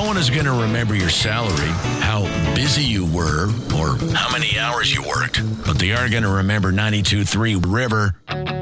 one is going to remember your salary, how busy you were, or how many hours you worked. But they are going to remember 92.3 River.